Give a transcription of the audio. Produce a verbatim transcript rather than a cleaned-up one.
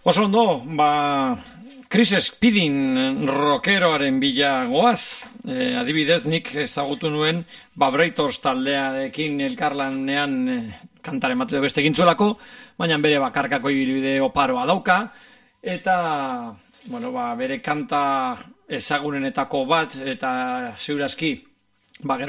Oso ondo, ba, Chris Speeding rockeroaren bila goaz. E, adibidez, nik ezagutu nuen Vibrators taldearekin elkarlanean e, kantaren bat edo beste gintzuelako, baina bere bakarkako ibilbide oparoa dauka, eta bueno, ba, bere kanta ezagunenetako bat, eta ziurazki, ba,